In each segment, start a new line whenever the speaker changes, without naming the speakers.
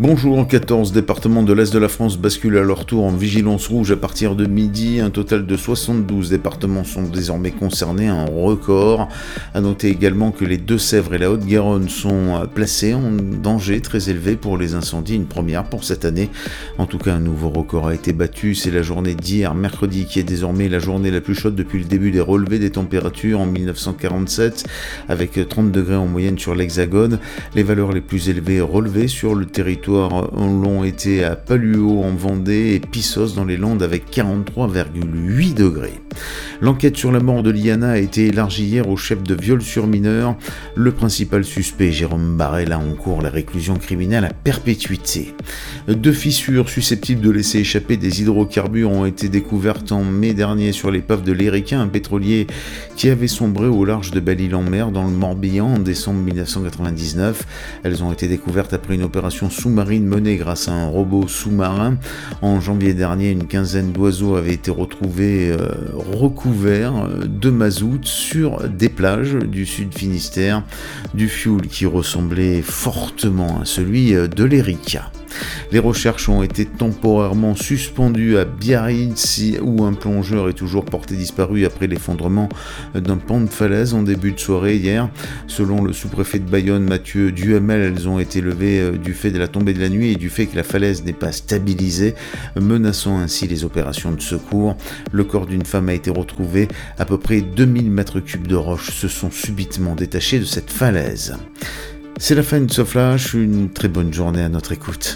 Bonjour, 14 départements de l'Est de la France basculent à leur tour en vigilance rouge à partir de midi. Un total de 72 départements sont désormais concernés, un record. À noter également que les Deux-Sèvres et la Haute-Garonne sont placés en danger très élevé pour les incendies, une première pour cette année. En tout cas, un nouveau record a été battu, c'est la journée d'hier, mercredi, qui est désormais la journée la plus chaude depuis le début des relevés des températures en 1947, avec 30 degrés en moyenne sur l'Hexagone. Les valeurs les plus élevées relevées sur le territoire l'ont été à Paluot en Vendée et Pissos dans les Landes avec 43,8 degrés. L'enquête sur la mort de Liana a été élargie hier au chef de viol sur mineur. Le principal suspect, Jérôme Barrel, a en cours la réclusion criminelle à perpétuité. 2 fissures susceptibles de laisser échapper des hydrocarbures ont été découvertes en mai dernier sur l'épave de l'Erika, un pétrolier qui avait sombré au large de Belle-Île-en-Mer dans le Morbihan en décembre 1999. Elles ont été découvertes après une opération sous-marine menée grâce à un robot sous-marin. En janvier dernier, une quinzaine d'oiseaux avaient été retrouvés recouverts de mazout sur des plages du sud Finistère, du fioul qui ressemblait fortement à celui de l'Erika. Les recherches ont été temporairement suspendues à Biarritz où un plongeur est toujours porté disparu après l'effondrement d'un pan de falaise en début de soirée hier. Selon le sous-préfet de Bayonne, Mathieu Duhamel, elles ont été levées du fait de la tombée de la nuit et du fait que la falaise n'est pas stabilisée, menaçant ainsi les opérations de secours. Le corps d'une femme a été retrouvé. À peu près 2000 mètres cubes de roches se sont subitement détachés de cette falaise. C'est la fin de ce flash, une très bonne journée à notre écoute.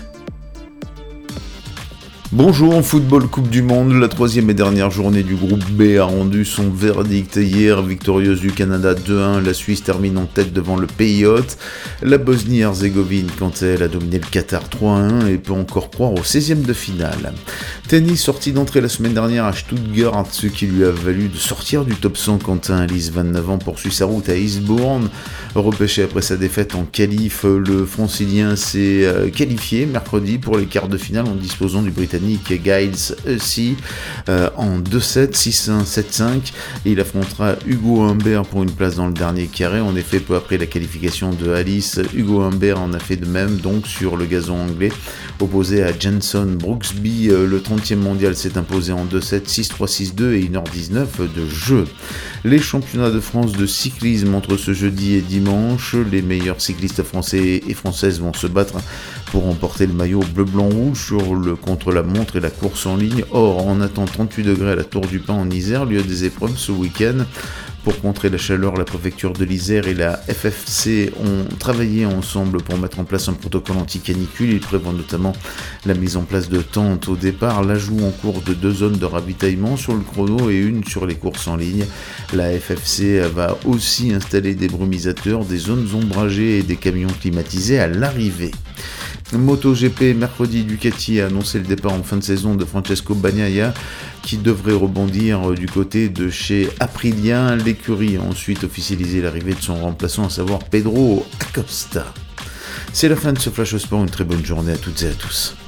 Bonjour, football Coupe du Monde, la 3e et dernière journée du groupe B a rendu son verdict hier, victorieuse du Canada 2-1, la Suisse termine en tête devant le pays hôte, la Bosnie-Herzégovine quant à elle a dominé le Qatar 3-1 et peut encore croire au 16e de finale. Tennis sorti d'entrée la semaine dernière à Stuttgart, ce qui lui a valu de sortir du top 100. Quentin Alice, 29 ans, poursuit sa route à Eastbourne. Repêché après sa défaite en qualif, le francilien s'est qualifié mercredi pour les quarts de finale en disposant du Britannique Giles Hussey en 2-7, 6-1, 7-5. Et il affrontera Hugo Humbert pour une place dans le dernier carré. En effet, peu après la qualification de Alice, Hugo Humbert en a fait de même donc sur le gazon anglais. Opposé à Jenson Brooksby, le 30e mondial s'est imposé en 2-7, 6-3, 6-2 et 1h19 de jeu. Les championnats de France de cyclisme entre ce jeudi et dimanche, les meilleurs cyclistes français et françaises vont se battre pour remporter le maillot bleu-blanc-rouge sur le contre-la-montre et la course en ligne. Or, en attendant 38 degrés à la Tour du Pin en Isère, lieu des épreuves ce week-end. Pour contrer la chaleur, la préfecture de l'Isère et la FFC ont travaillé ensemble pour mettre en place un protocole anti-canicule. Ils prévoient notamment la mise en place de tentes au départ, l'ajout en cours de 2 zones de ravitaillement sur le chrono et une sur les courses en ligne. La FFC va aussi installer des brumisateurs, des zones ombragées et des camions climatisés à l'arrivée. MotoGP, mercredi, Ducati a annoncé le départ en fin de saison de Francesco Bagnaia qui devrait rebondir du côté de chez Aprilia. L'écurie a ensuite officialisé l'arrivée de son remplaçant, à savoir Pedro Acosta. C'est la fin de ce Flash Sport, une très bonne journée à toutes et à tous.